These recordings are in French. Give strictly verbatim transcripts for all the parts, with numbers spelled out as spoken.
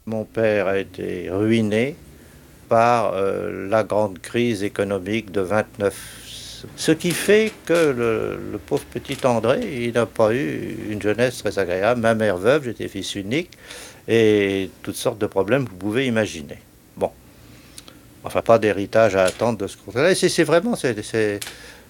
Mon père a été ruiné par euh, la grande crise économique de vingt-neuf. Ce qui fait que le, le pauvre petit André, il n'a pas eu une jeunesse très agréable. Ma mère veuve, j'étais fils unique, et toutes sortes de problèmes que vous pouvez imaginer. Bon, enfin pas d'héritage à attendre de ce côté-là. Et c'est c'est vraiment c'est, c'est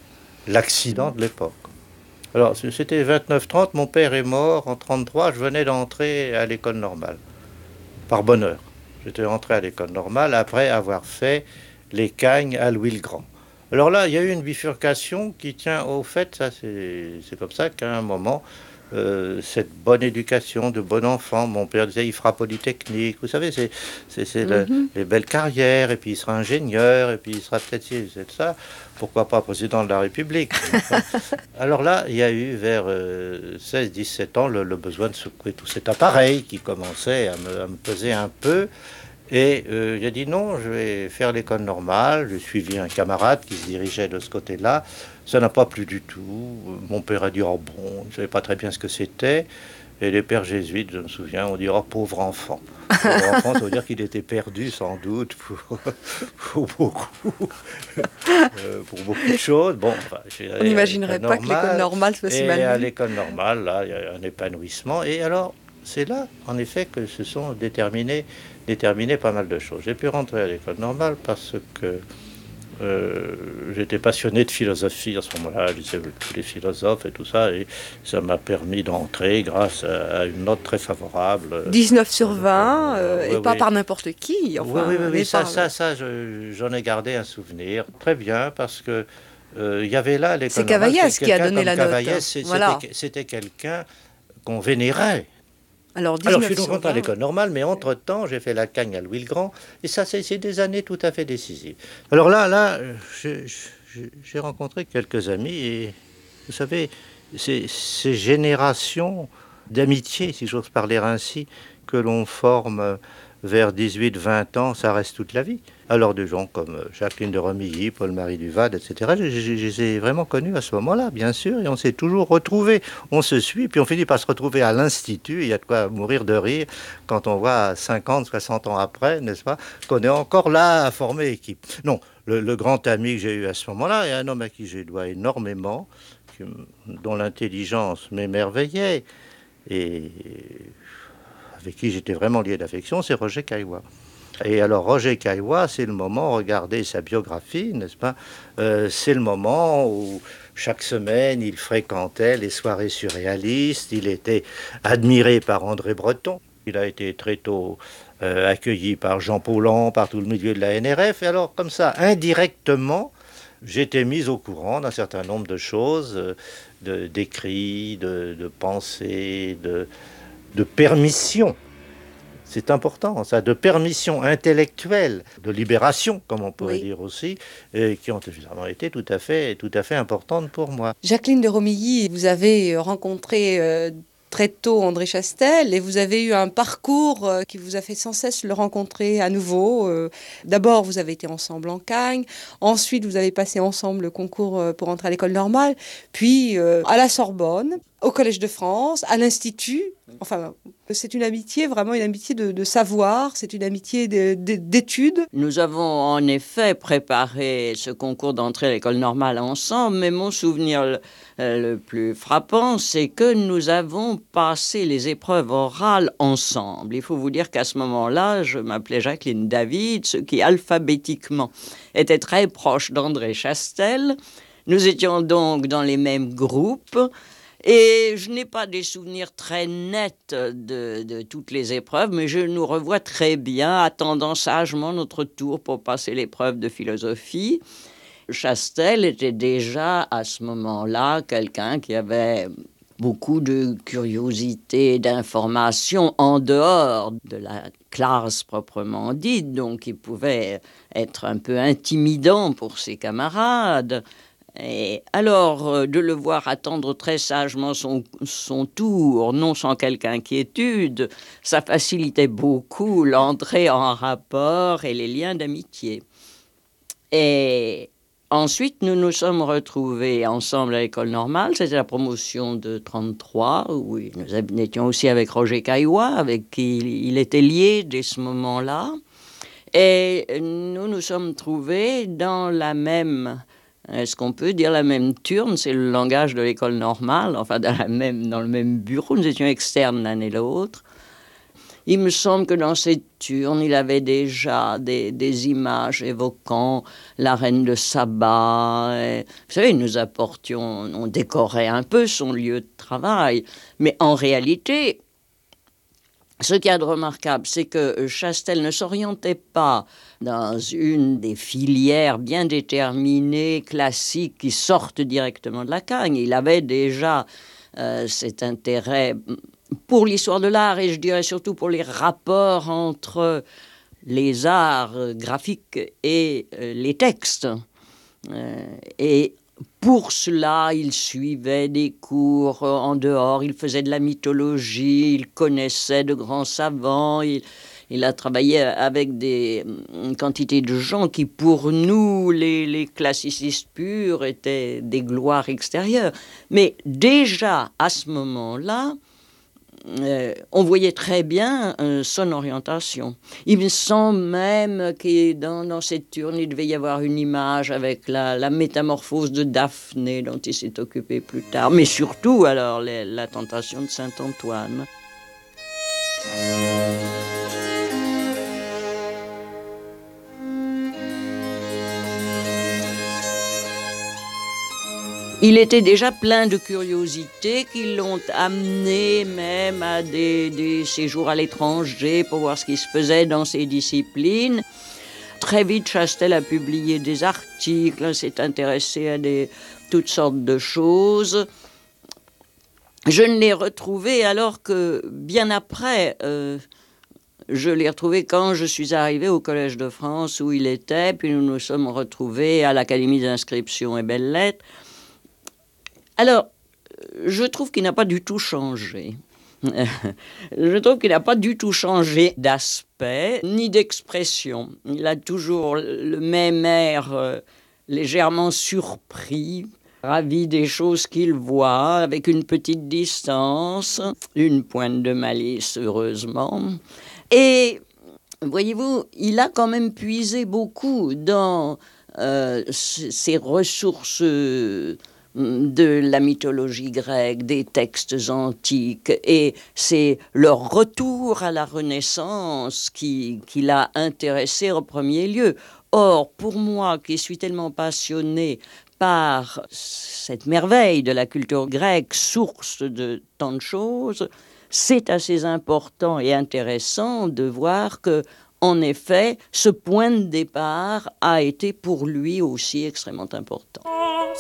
l'accident de l'époque. Alors c'était vingt-neuf trente, mon père est mort en trente-trois, je venais d'entrer à l'école normale, par bonheur. J'étais rentré à l'école normale après avoir fait les Cagnes à Louis-le-Grand. Alors là, il y a eu une bifurcation qui tient au fait, ça c'est c'est comme ça qu'à un moment, euh, cette bonne éducation de bon enfant, mon père disait il fera Polytechnique, vous savez, c'est c'est c'est le- Mhm. les belles carrières, et puis il sera ingénieur, et puis il sera peut-être ci, c'est ça, pourquoi pas président de la République. Alors là, il y a eu vers euh, seize dix-sept ans le, le besoin de secouer tout cet appareil qui commençait à me, à me peser un peu. Et euh, j'ai dit non, je vais faire l'école normale. J'ai suivi un camarade qui se dirigeait de ce côté-là. Ça n'a pas plu du tout. Mon père a dit oh bon, je ne savais pas très bien ce que c'était. Et les pères jésuites, je me souviens, on dit oh pauvre enfant. Pauvre enfant, ça veut dire qu'il était perdu sans doute pour, pour beaucoup, euh, pour beaucoup de choses. Bon, enfin, je suis On allé à l'école n'imaginerait pas que l'école normale. normale soit si Et mal à vue. l'école normale, là, il y a un épanouissement. Et alors, c'est là, en effet, que se sont déterminées déterminé pas mal de choses. J'ai pu rentrer à l'école normale parce que euh, j'étais passionné de philosophie à ce moment-là. Je lisais tous les philosophes et tout ça, et ça m'a permis d'entrer grâce à, à une note très favorable euh, dix-neuf sur dans l'école vingt, normale. euh, Oui, et pas oui. par n'importe qui, Oui, oui, oui, enfin, oui, mais ça, par... ça, ça, je- j'en ai gardé un souvenir très bien parce que euh, il y avait là à C'est l'école normale quel- Cavaillès qui a quelqu'un donné comme la note. Cavaillès, c'est- c'était Voilà. c'était quelqu'un qu'on vénérait. Alors Alors, je suis dix-neuf donc sur rentré à vingt. l'école normale, mais entre-temps, j'ai fait la Cagne à Louis-le-Grand, et ça, c'est c'est des années tout à fait décisives. Alors là, là, euh, j'ai j'ai- j'ai rencontré quelques amis, et vous savez, ces, ces générations d'amitié, si j'ose parler ainsi, que l'on forme euh, vers dix-huit vingt ans, ça reste toute la vie. Alors des gens comme euh, Jacqueline de Romilly, Paul-Marie Duvade, et cetera, je, je- je les ai vraiment connus à ce moment-là, bien sûr, et on s'est toujours retrouvés. On se suit, puis on finit par se retrouver à l'Institut. Il y a de quoi mourir de rire quand on voit cinquante, soixante ans après, n'est-ce pas, qu'on est encore là à former équipe. Non, le, le grand ami que j'ai eu à ce moment-là est un homme à qui je dois énormément, qui- dont l'intelligence m'émerveillait et avec qui j'étais vraiment lié d'affection, c'est Roger Caillois. Et alors Roger Caillois, c'est le moment, regardez sa biographie, n'est-ce pas, euh, c'est le moment où chaque semaine il fréquentait les soirées surréalistes, il était admiré par André Breton, il a été très tôt euh, accueilli par Jean Paulhan, par tout le milieu de la N R F, et alors comme ça, indirectement, j'étais mis au courant d'un certain nombre de choses, euh, de- d'écrits, de, de pensées, de, de permissions. C'est important, ça, de permission intellectuelle, de libération, comme on pourrait Oui. dire aussi, et qui ont évidemment été tout à fait, tout à fait importantes pour moi. Jacqueline de Romilly, vous avez euh, rencontré euh, très tôt André Chastel et vous avez eu un parcours euh, qui vous a fait sans cesse le rencontrer à nouveau. Euh, D'abord, vous avez été ensemble en Cagne, ensuite vous avez passé ensemble le concours euh, pour entrer à l'école normale, puis euh, à la Sorbonne, au Collège de France, à l'Institut. Enfin, c'est une amitié, vraiment une amitié de, de savoir, c'est une amitié de- de- d'études. Nous avons en effet préparé ce concours d'entrée à l'école normale ensemble, mais mon souvenir le, euh, le plus frappant, c'est que nous avons passé les épreuves orales ensemble. Il faut vous dire qu'à ce moment-là, je m'appelais Jacqueline David, ce qui alphabétiquement était très proche d'André Chastel. Nous étions donc dans les mêmes groupes. Et je n'ai pas des souvenirs très nets de, de toutes les épreuves, mais je nous revois très bien attendant sagement notre tour pour passer l'épreuve de philosophie. Chastel était déjà à ce moment-là quelqu'un qui avait beaucoup de curiosité, d'information en dehors de la classe proprement dite, donc il pouvait être un peu intimidant pour ses camarades. Et alors, euh, de le voir attendre très sagement son, son tour, non sans quelque inquiétude, ça facilitait beaucoup l'entrée en rapport et les liens d'amitié. Et Ensuite, nous nous sommes retrouvés ensemble à l'école normale. C'était la promotion de trente-trois, où nous étions aussi avec Roger Caillois, avec qui il était lié dès ce moment-là. Et nous nous sommes trouvés dans la même, est-ce qu'on peut dire la même turne? C'est le langage de l'école normale, enfin dans, la même, dans le même bureau. Nous étions externes l'un et l'autre. Il me semble que dans cette turne, il avait déjà des, des images évoquant la reine de Saba. Et, vous savez, nous apportions, on décorait un peu son lieu de travail. Mais en réalité, ce qu'il y a de remarquable, c'est que Chastel ne s'orientait pas dans une des filières bien déterminées, classiques, qui sortent directement de la Cagne. Il avait déjà euh, cet intérêt pour l'histoire de l'art, et je dirais surtout pour les rapports entre les arts graphiques et euh, les textes. Euh, et pour cela, il suivait des cours en dehors, il faisait de la mythologie, il connaissait de grands savants, il, il a travaillé avec des, une quantité de gens qui, pour nous, les, les classicistes purs, étaient des gloires extérieures. Mais déjà, à ce moment-là, Euh, on voyait très bien euh, son orientation. Il me semble même que dans, dans cette turne, il devait y avoir une image avec la, la métamorphose de Daphné dont il s'est occupé plus tard. Mais surtout, alors, les, la tentation de Saint-Antoine. Il était déjà plein de curiosités qui l'ont amené même à des, des séjours à l'étranger pour voir ce qui se faisait dans ces disciplines. Très vite, Chastel a publié des articles, s'est intéressé à des, toutes sortes de choses. Je ne l'ai retrouvé alors que, bien après, euh, je l'ai retrouvé quand je suis arrivée au Collège de France où il était, puis nous nous sommes retrouvés à l'Académie d'inscription et belles-lettres. Alors, je trouve qu'il n'a pas du tout changé. Je trouve qu'il n'a pas du tout changé d'aspect ni d'expression. Il a toujours le même air euh, légèrement surpris, ravi des choses qu'il voit, avec une petite distance, une pointe de malice, heureusement. Et, voyez-vous, il a quand même puisé beaucoup dans euh, ses ressources de la mythologie grecque, des textes antiques, et c'est leur retour à la Renaissance qui, qui l'a intéressé en premier lieu. Or, pour moi, qui suis tellement passionnée par cette merveille de la culture grecque, source de tant de choses, c'est assez important et intéressant de voir que, en effet, ce point de départ a été pour lui aussi extrêmement important.